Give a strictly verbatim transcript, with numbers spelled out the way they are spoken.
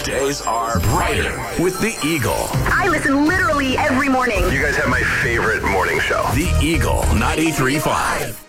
Weekdays are brighter with The Eagle. I listen literally every morning. You guys have my favorite morning show. The Eagle ninety-three point five.